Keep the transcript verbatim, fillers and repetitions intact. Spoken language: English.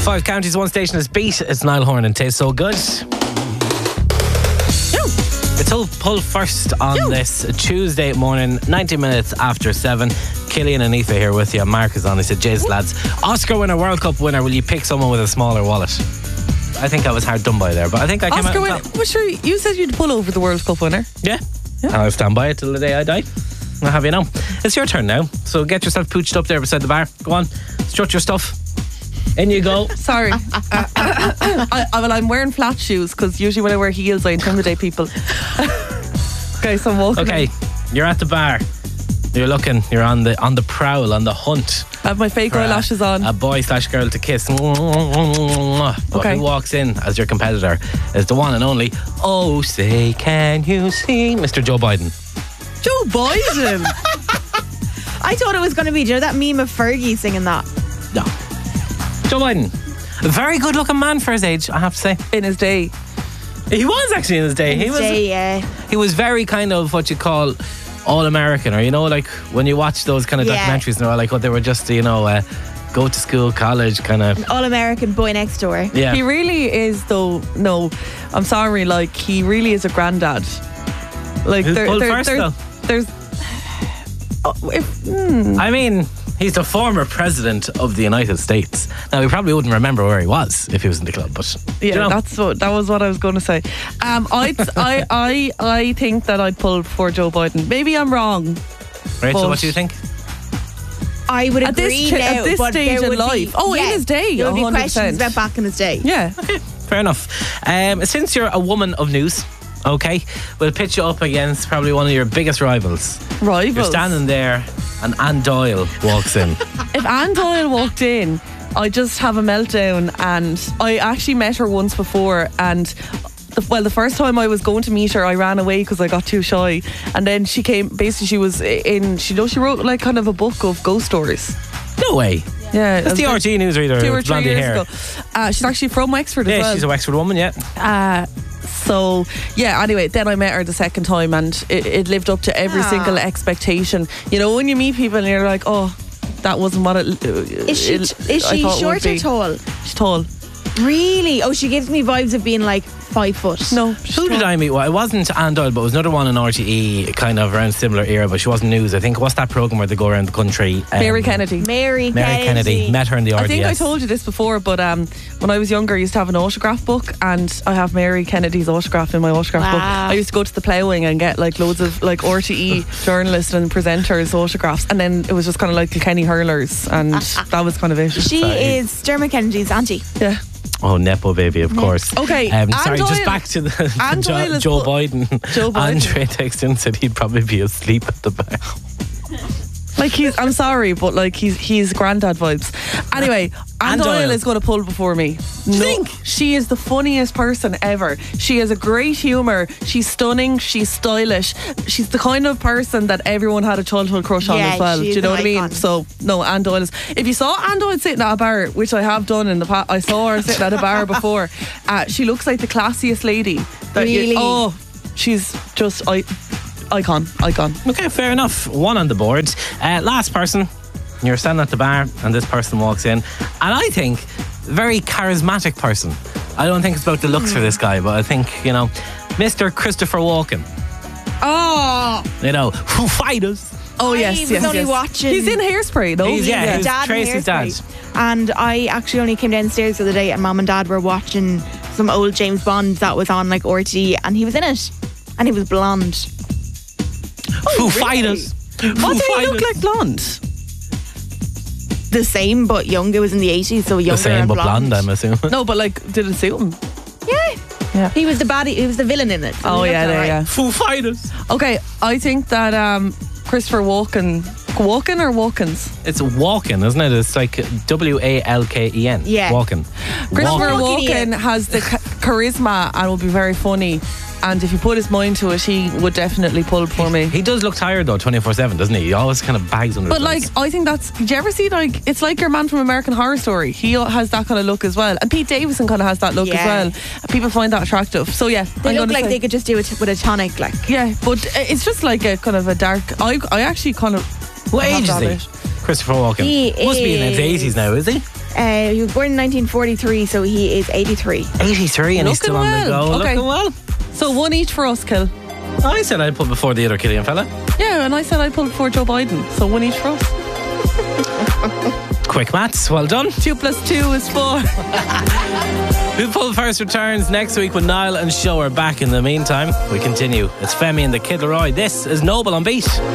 Five counties, one station is beat. It's Niall Horan and Tastes So Good. It's all pull first on Ew. This Tuesday morning, ninety minutes after seven. Killian and Aoife here with you. Mark is on. He said, Jays, lads, Oscar winner, World Cup winner, will you pick someone with a smaller wallet? I think I was hard done by there, but I think I came Oscar out winner. Well, sure, you said you'd pull over the World Cup winner. Yeah. yeah. And I'll stand by it till the day I die. I'll have you know. It's your turn now. So get yourself pooched up there beside the bar. Go on, strut your stuff. In you go. Sorry. uh, I, I, well, I'm wearing flat shoes because usually when I wear heels, I intimidate people. Okay, so I'm walking. Okay, in. You're at the bar. You're looking. You're on the on the prowl, on the hunt. I have my fake eyelashes on. A boy slash girl to kiss. But okay. who walks in as your competitor is the one and only. Oh, say, can you see, Mister Joe Biden? Joe Biden. I thought it was going to be, do you know that meme of Fergie singing that? No. Joe Biden, a very good looking man for his age, I have to say. In his day. He was actually in his day. In he his was, day, yeah. He was very kind of what you call all-American, or you know, like when you watch those kind of yeah. documentaries and they're all like, oh, they were just, you know, uh, go to school, college, kind of. An all-American boy next door. Yeah. He really is, though. No, I'm sorry, like, he really is a granddad. Like, Who's there, pulled there, first, there, though? There's. Oh, if, hmm. I mean, he's the former president of the United States. Now, he probably wouldn't remember where he was if he was in the club, but yeah, you know. that's what that was what I was going to say. Um, I'd, I, I, I think that I'd pull for Joe Biden. Maybe I'm wrong. Rachel, what do you think? I would at agree this, ch- now, at this but stage there in would life. Be, oh, yeah, in his day, there would be one hundred percent. questions about back in his day. Yeah. Okay, fair enough. Um, since you're a woman of news, okay, we'll pitch you up against probably one of your biggest rivals. Rivals? You're standing there and Anne Doyle walks in. If Anne Doyle walked in, I just have a meltdown. And I actually met her once before, and the, well, the first time I was going to meet her, I ran away because I got too shy. And then she came. Basically, she was in. She know she wrote like kind of a book of ghost stories. No way. Yeah, that's the like R T newsreader. Two or three years hair. ago. Uh, she's actually from Wexford yeah, as well. Yeah, she's a Wexford woman. Yeah. Uh, So, yeah, anyway, then I met her the second time, and it, it lived up to every Ah. single expectation. You know, when you meet people and you're like, oh, that wasn't what it Is she, it, is she short or tall? She's tall. Really? Oh, she gives me vibes of being like five foot. No. Who did I meet? Well, it wasn't Anne Doyle, but it was another one in R T E, kind of around similar era, but she wasn't news. I think, what's that programme where they go around the country? Um, Mary Kennedy. Mary, Mary Kennedy. Kennedy. Met her in the R D S. I think I told you this before, but um, when I was younger, I used to have an autograph book, and I have Mary Kennedy's autograph in my autograph Wow. book. I used to go to the ploughing and get like loads of like R T E journalists and presenters' autographs, and then it was just kind of like Kenny Hurlers, and that was kind of it. She Sorry. is Dermot Kennedy's auntie. Yeah. Oh, Nepo baby, of course. Okay, Um, Anne sorry, Doyle- just back to the, the Anne jo- Doyle is Joe, pu- Biden. Joe Biden. Andre texted in and said he'd probably be asleep at the bar. Like he's, I'm sorry, but like he's he's granddad vibes. Anyway, Anne Anne Doyle Doyle. is going to pull before me. No, think? she is the funniest person ever. She has a great humour. She's stunning. She's stylish. She's the kind of person that everyone had a childhood crush on Yeah, as well. Do she's you know an what I mean? icon. So no, Anne Doyle is. If you saw Anne Doyle sitting at a bar, which I have done in the past, I saw her sitting at a bar before. Uh, she looks like the classiest lady. That you- Really? oh, she's just I. Icon, icon. Okay, fair enough. One on the board. Uh, last person. You're standing at the bar and this person walks in. And I think, very charismatic person. I don't think it's about the looks for this guy, but I think, you know, Mister Christopher Walken. Oh, You know, Foo Fighters. Oh I yes, was yes, only yes. watching- He's in Hairspray, though. He's, yeah, my he's dad in Tracy's dad. Hairspray. And I actually only came downstairs the other day and Mum and Dad were watching some old James Bond that was on like R T E, and he was in it. And he was blonde. Foo Fighters. Foo What did he Fighters. look like? Blonde? The same but younger. It was in the eighties, so younger The same and but blonde. blonde, I'm assuming. No, but like, did it suit him? Yeah. Yeah. He was the baddie. He was the villain in it. so Oh he yeah, looked there, alright. yeah. Foo Fighters. Okay, I think that um, Christopher Walken, Walken or Walkens? It's Walken, isn't it? It's like W A L K E N. Yeah. Walken. Christopher Walken. Walken has the cha- charisma and will be very funny. And if you put his mind to it, he would definitely pull for me. He does look tired though, twenty-four seven, doesn't he? He always kind of bags under But his like, legs. I think that's. Did you ever see like? It's like your man from American Horror Story. He has that kind of look as well, and Pete Davidson kind of has that look Yeah. as well. And people find that attractive. So yeah, They I'm look gonna like say- they could just do it with a tonic, like. Yeah, but it's just like a kind of a dark. I I actually kind of. What I have age is that he? bit. Christopher Walken. He Must be in his is- eighties now, is he? Uh, he was born in nineteen forty-three, so he is eighty-three. eighty-three and he's Looking still on the well. go. Okay. Looking well. So one each for us, Kill. I said I'd put before the other Killian fella. Yeah, and I said I'd pull for Joe Biden. So one each for us. Quick maths, well done. Two plus two is four. Who Pulled First returns next week with Niall and Show are back. In the meantime, we continue. It's Femi and the Kid Leroy. This is Noble on Beat.